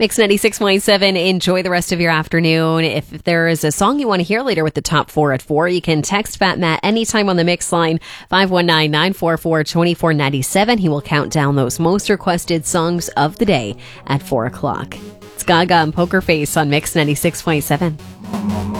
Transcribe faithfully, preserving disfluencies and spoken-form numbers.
Mix ninety-six point seven. Enjoy the rest of your afternoon. If there is a song you want to hear later with the top four at four, you can text Fat Matt anytime on the Mix line, five one nine, nine four four, two four nine seven. He will count down those most requested songs of the day at four o'clock. It's Gaga and Poker Face on Mix ninety-six point seven.